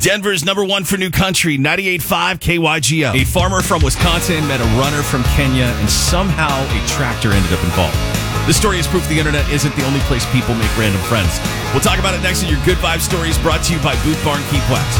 Denver's number one for new country, 98.5 KYGO. A farmer from Wisconsin met a runner from Kenya, and somehow a tractor ended up involved. This story is proof the internet isn't the only place people make random friends. We'll talk about it next in your Good Vibe Stories, brought to you by Boot Barn Key West.